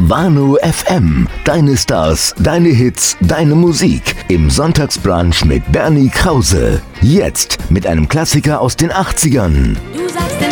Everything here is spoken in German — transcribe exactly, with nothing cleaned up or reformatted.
Wano F M. Deine Stars, deine Hits, deine Musik. Im Sonntagsbrunch mit Bernie Krause. Jetzt mit einem Klassiker aus den achtzigern. Du